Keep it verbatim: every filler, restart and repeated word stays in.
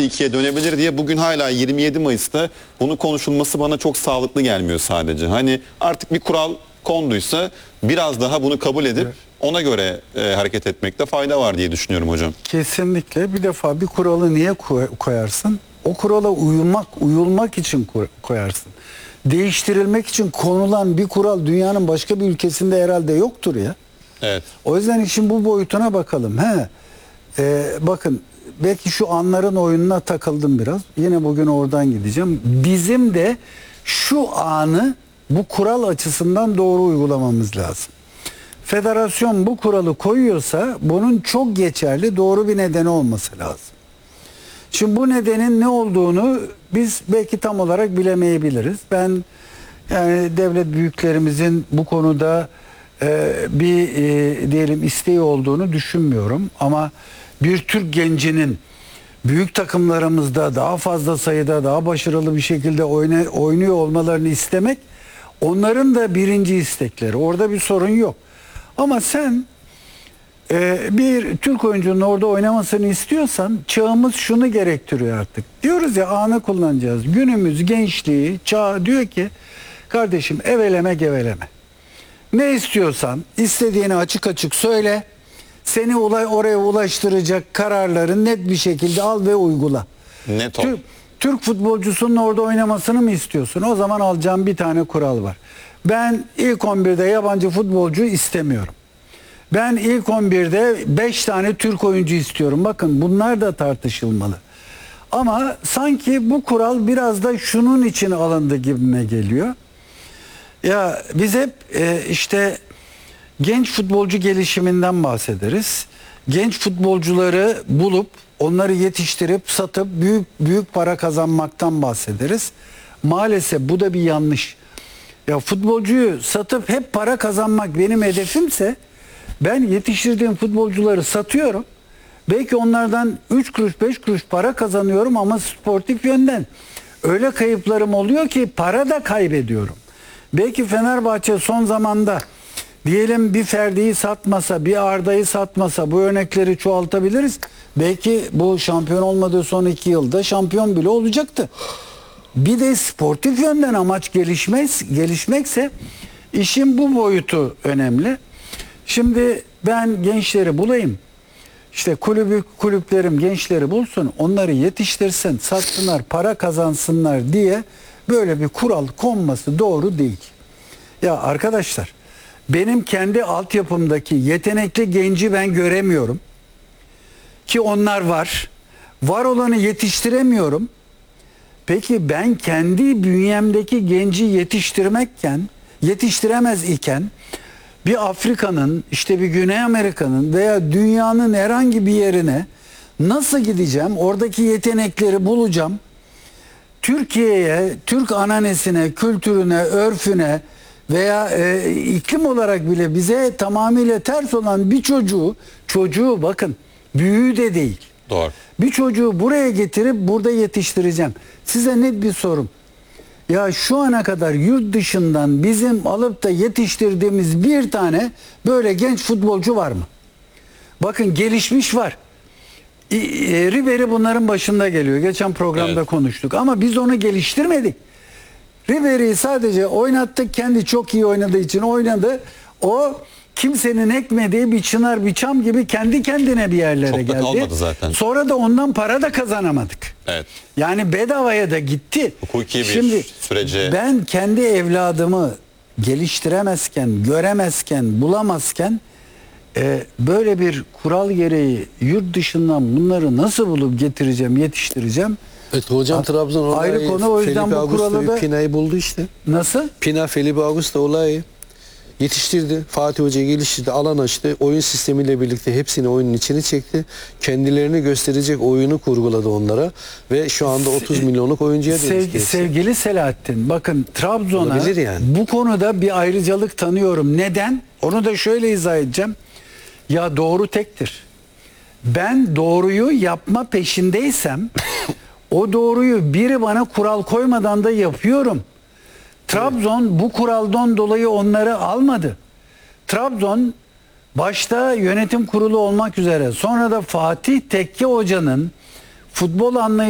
farklı ikiye dönebilir diye bugün hala yirmi yedi Mayıs'ta bunu konuşulması bana çok sağlıklı gelmiyor sadece. Hani artık bir kural konduysa biraz daha bunu kabul edip ona göre e, hareket etmekte fayda var diye düşünüyorum hocam. Kesinlikle. Bir defa bir kuralı niye koyarsın? O kurala uyulmak, uyulmak için koyarsın. Değiştirilmek için konulan bir kural dünyanın başka bir ülkesinde herhalde yoktur ya. Evet. O yüzden işin bu boyutuna bakalım. He. Ee, bakın belki şu anların oyununa takıldım biraz. Yine bugün oradan gideceğim. Bizim de şu anı bu kural açısından doğru uygulamamız lazım. Federasyon bu kuralı koyuyorsa bunun çok geçerli doğru bir nedeni olması lazım. Şimdi bu nedenin ne olduğunu biz belki tam olarak bilemeyebiliriz. Ben yani devlet büyüklerimizin bu konuda e, bir e, diyelim isteği olduğunu düşünmüyorum. Ama bir Türk gencinin büyük takımlarımızda daha fazla sayıda daha başarılı bir şekilde oyna, oynuyor olmalarını istemek onların da birinci istekleri. Orada bir sorun yok. Ama sen e, bir Türk oyuncunun orada oynamasını istiyorsan çağımız şunu gerektiriyor artık. Diyoruz ya anı kullanacağız. Günümüz gençliği çağ diyor ki kardeşim eveleme geveleme. Ne istiyorsan istediğini açık açık söyle. Seni olay oraya ulaştıracak kararları net bir şekilde al ve uygula. Net ol. Türk, Türk futbolcusunun orada oynamasını mı istiyorsun? O zaman alacağım bir tane kural var. Ben ilk on birde yabancı futbolcu istemiyorum. Ben ilk on birde beş tane Türk oyuncu istiyorum. Bakın bunlar da tartışılmalı. Ama sanki bu kural biraz da şunun için alındı gibime geliyor. Ya biz hep e, işte genç futbolcu gelişiminden bahsederiz. Genç futbolcuları bulup onları yetiştirip satıp büyük büyük para kazanmaktan bahsederiz. Maalesef bu da bir yanlış. Ya futbolcuyu satıp hep para kazanmak benim hedefimse ben yetiştirdiğim futbolcuları satıyorum. Belki onlardan üç kuruş beş kuruş para kazanıyorum ama sportif yönden öyle kayıplarım oluyor ki para da kaybediyorum. Belki Fenerbahçe son zamanda diyelim bir Ferdi'yi satmasa, bir Arda'yı satmasa bu örnekleri çoğaltabiliriz. Belki bu şampiyon olmadığı son iki yılda şampiyon bile olacaktı. Bir de sportif yönden amaç gelişmez, gelişmekse işin bu boyutu önemli. Şimdi ben gençleri bulayım. İşte kulübü, kulüplerim gençleri bulsun, onları yetiştirsin, satsınlar, para kazansınlar diye böyle bir kural konması doğru değil. Ya arkadaşlar, benim kendi altyapımdaki yetenekli genci ben göremiyorum. Ki onlar var. Var olanı yetiştiremiyorum. Peki ben kendi bünyemdeki genci yetiştirmekken, yetiştiremez iken bir Afrika'nın, işte bir Güney Amerika'nın veya dünyanın herhangi bir yerine nasıl gideceğim? Oradaki yetenekleri bulacağım. Türkiye'ye, Türk ananesine, kültürüne, örfüne veya e, iklim olarak bile bize tamamıyla ters olan bir çocuğu, çocuğu bakın büyüğü de değil. Doğru. Bir çocuğu buraya getirip burada yetiştireceğim. Size net bir sorum. Ya şu ana kadar yurt dışından bizim alıp da yetiştirdiğimiz bir tane böyle genç futbolcu var mı? Bakın gelişmiş var. E, e, Ribery bunların başında geliyor. Geçen programda evet. konuştuk. Ama biz onu geliştirmedik. Ribery'i sadece oynattık. Kendi çok iyi oynadığı için oynadı. O kimsenin ekmediği bir çınar bir çam gibi kendi kendine bir yerlere çok geldi. Olmadı zaten. Sonra da ondan para da kazanamadık. Evet. Yani bedavaya da gitti. Hukuki bir Şimdi sürece. Ben kendi evladımı geliştiremezken, göremezken, bulamazken e, böyle bir kural gereği yurt dışından bunları nasıl bulup getireceğim, yetiştireceğim? Evet hocam, A Trabzon olayı. Ayrı konu, o yüzden Felipe bu kuralı da... Pina'yı buldu işte. Nasıl? Pina, Felipe Augusto olayı yetiştirdi. Fatih Hoca geliştirdi, alan açtı. Oyun sistemiyle birlikte hepsini oyunun içine çekti. Kendilerini gösterecek oyunu kurguladı onlara. Ve şu anda otuz milyonluk oyuncuya dönüştü. Sev, sevgili Selahattin, bakın Trabzon'a yani. bu konuda bir ayrıcalık tanıyorum. Neden? Onu da şöyle izah edeceğim. Ya doğru tektir. Ben doğruyu yapma peşindeysem o doğruyu biri bana kural koymadan da yapıyorum. Trabzon bu kuraldan dolayı onları almadı. Trabzon başta yönetim kurulu olmak üzere sonra da Fatih Tekke Hoca'nın futbol anlayışı